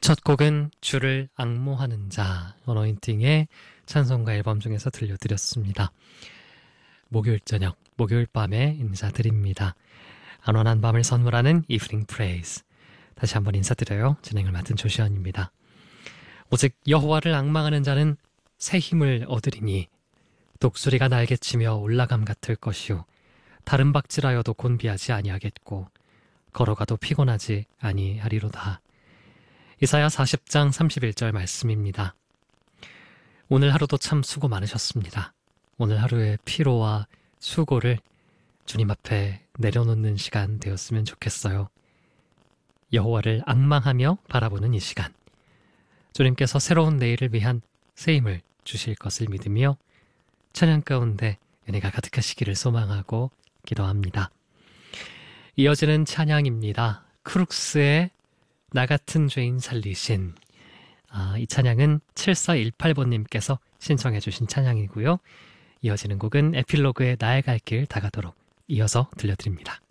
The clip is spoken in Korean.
첫 곡은 주를 앙모하는 자, 어노인팅의 찬송가 앨범 중에서 들려드렸습니다. 목요일 저녁, 목요일 밤에 인사드립니다. 안원한 밤을 선물하는 이브닝 프레이즈. 다시 한번 인사드려요. 진행을 맡은 조시현입니다. 오직 여호와를 앙망하는 자는 새 힘을 얻으리니 독수리가 날개치며 올라감 같을 것이요 다른 박질하여도 곤비하지 아니하겠고 걸어가도 피곤하지 아니하리로다. 이사야 40장 31절 말씀입니다. 오늘 하루도 참 수고 많으셨습니다. 오늘 하루의 피로와 수고를 주님 앞에 내려놓는 시간 되었으면 좋겠어요. 여호와를 앙망하며 바라보는 이 시간, 주님께서 새로운 내일을 위한 새 힘을 주실 것을 믿으며 찬양 가운데 은혜가 가득하시기를 소망하고 기도합니다. 이어지는 찬양입니다. 크룩스의 나 같은 죄인 살리신. 이 찬양은 7418번님께서 신청해 주신 찬양이고요. 이어지는 곡은 에필로그의 나의 갈 길 다가도록 이어서 들려드립니다.